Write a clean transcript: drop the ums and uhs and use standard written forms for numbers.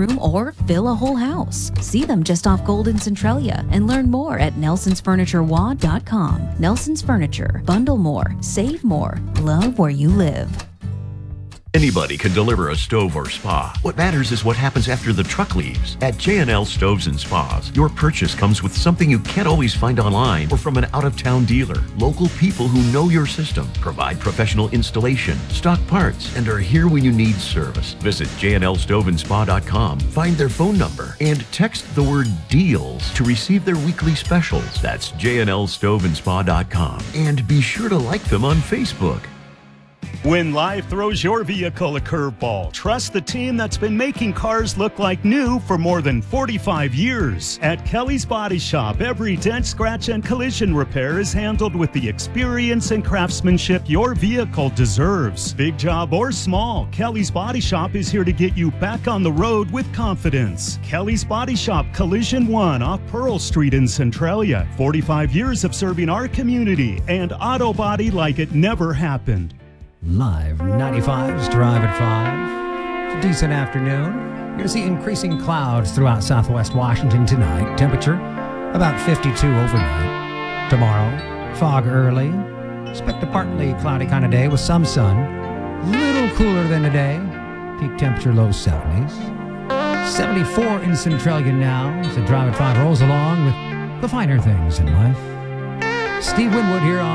room or fill a whole house. See them just off Golden Centralia and learn more at nelsonsfurniturewa.com. Nelson's Furniture. Bundle more, save more, love where you live. Anybody can deliver a stove or spa. What matters is what happens after the truck leaves. At J&L Stoves and Spas, your purchase comes with something you can't always find online or from an out-of-town dealer. Local people who know your system, provide professional installation, stock parts, and are here when you need service. Visit jnlstoveandspa.com, find their phone number, and text the word DEALS to receive their weekly specials. That's jnlstoveandspa.com. And be sure to like them on Facebook. When life throws your vehicle a curveball, trust the team that's been making cars look like new for more than 45 years. At Kelly's Body Shop, every dent, scratch, and collision repair is handled with the experience and craftsmanship your vehicle deserves. Big job or small, Kelly's Body Shop is here to get you back on the road with confidence. Kelly's Body Shop, Collision 1 off Pearl Street in Centralia. 45 years of serving our community and auto body like it never happened. Live 95's Drive at 5. It's a decent afternoon. You're going to see increasing clouds throughout southwest Washington tonight. Temperature about 52 overnight. Tomorrow, fog early. Expect a partly cloudy kind of day with some sun. Little cooler than today. Peak temperature low 70s. 74 in Centralia now as the Drive at 5 rolls along with the finer things in life. Steve Winwood here on